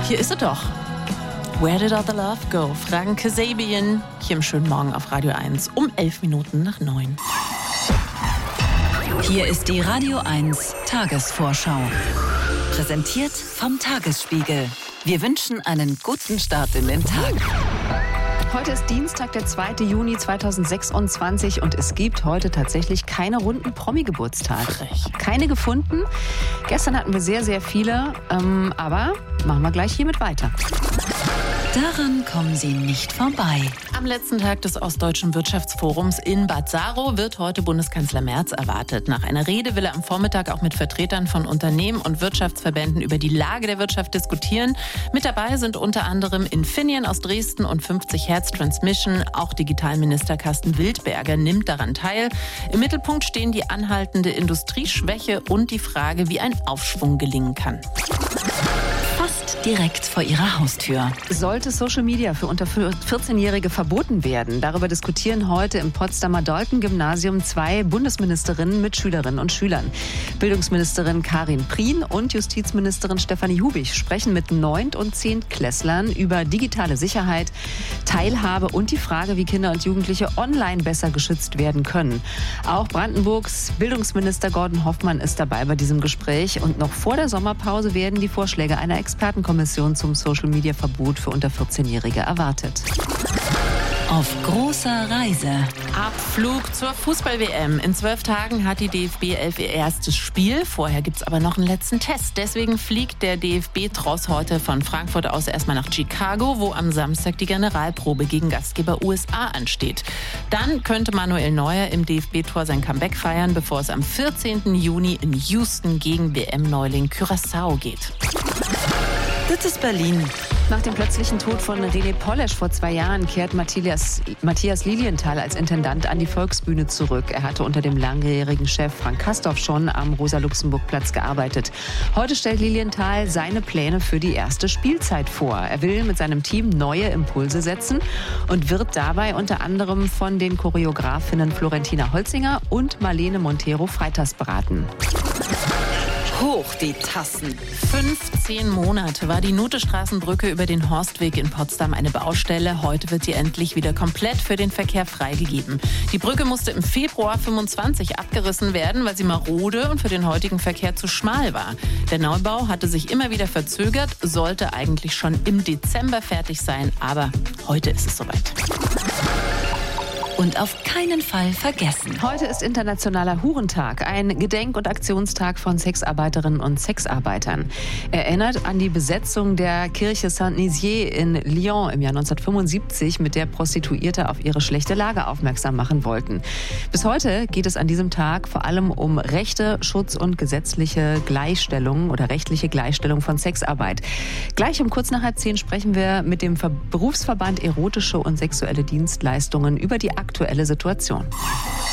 Hier ist sie doch. Where did all the love go? Fragen Kasabian hier im schönen Morgen auf Radio 1 um 9:11. Hier ist die Radio 1 Tagesvorschau. Präsentiert vom Tagesspiegel. Wir wünschen einen guten Start in den Tag. Heute ist Dienstag, der 2. Juni 2026 und es gibt heute tatsächlich keine runden Promi-Geburtstage. Keine gefunden. Gestern hatten wir sehr, sehr viele, aber machen wir gleich hiermit weiter. Daran kommen Sie nicht vorbei. Am letzten Tag des Ostdeutschen Wirtschaftsforums in Bad Saro wird heute Bundeskanzler Merz erwartet. Nach einer Rede will er am Vormittag auch mit Vertretern von Unternehmen und Wirtschaftsverbänden über die Lage der Wirtschaft diskutieren. Mit dabei sind unter anderem Infineon aus Dresden und 50 Hertz Transmission. Auch Digitalminister Carsten Wildberger nimmt daran teil. Im Mittelpunkt stehen die anhaltende Industrieschwäche und die Frage, wie ein Aufschwung gelingen kann. Fast direkt vor Ihrer Haustür. Sollte Social Media für unter 14-Jährige verboten werden? Darüber diskutieren heute im Potsdamer Dalton-Gymnasium 2 Bundesministerinnen mit Schülerinnen und Schülern. Bildungsministerin Karin Prien und Justizministerin Stefanie Hubich sprechen mit 9. und 10. Klässlern über digitale Sicherheit, Teilhabe und die Frage, wie Kinder und Jugendliche online besser geschützt werden können. Auch Brandenburgs Bildungsminister Gordon Hoffmann ist dabei bei diesem Gespräch und noch vor der Sommerpause werden die Vorschläge einer Expertenkommission zum Social-Media-Verbot für unter 14-Jährige erwartet. Auf großer Reise. Abflug zur Fußball-WM. In 12 Tagen hat die DFB 11 ihr erstes Spiel. Vorher gibt es aber noch einen letzten Test. Deswegen fliegt der DFB-Tross heute von Frankfurt aus erstmal nach Chicago, wo am Samstag die Generalprobe gegen Gastgeber USA ansteht. Dann könnte Manuel Neuer im DFB-Tor sein Comeback feiern, bevor es am 14. Juni in Houston gegen WM-Neuling Curaçao geht. Das ist Berlin. Nach dem plötzlichen Tod von René Polesch vor 2 Jahren kehrt Matthias Lilienthal als Intendant an die Volksbühne zurück. Er hatte unter dem langjährigen Chef Frank Castorf schon am Rosa-Luxemburg-Platz gearbeitet. Heute stellt Lilienthal seine Pläne für die erste Spielzeit vor. Er will mit seinem Team neue Impulse setzen und wird dabei unter anderem von den Choreografinnen Florentina Holzinger und Marlene Montero Freitas beraten. Hoch die Tassen. 15 Monate war die Notestraßenbrücke über den Horstweg in Potsdam eine Baustelle. Heute wird sie endlich wieder komplett für den Verkehr freigegeben. Die Brücke musste im Februar 25 abgerissen werden, weil sie marode und für den heutigen Verkehr zu schmal war. Der Neubau hatte sich immer wieder verzögert, sollte eigentlich schon im Dezember fertig sein, aber heute ist es soweit. Und auf keinen Fall vergessen. Heute ist Internationaler Hurentag, ein Gedenk- und Aktionstag von Sexarbeiterinnen und Sexarbeitern. Erinnert an die Besetzung der Kirche Saint-Nizier in Lyon im Jahr 1975, mit der Prostituierte auf ihre schlechte Lage aufmerksam machen wollten. Bis heute geht es an diesem Tag vor allem um Rechte, Schutz und gesetzliche Gleichstellung oder rechtliche Gleichstellung von Sexarbeit. Gleich um kurz nach 9:30 sprechen wir mit dem Berufsverband Erotische und Sexuelle Dienstleistungen über die aktuelle Situation.